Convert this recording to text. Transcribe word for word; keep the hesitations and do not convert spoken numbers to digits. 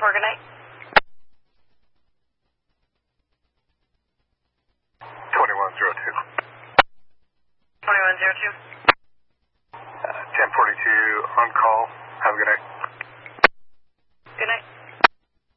four, good night. twenty-one zero two. twenty-one zero two. Uh, ten forty-two on call. Have a good night. Good night.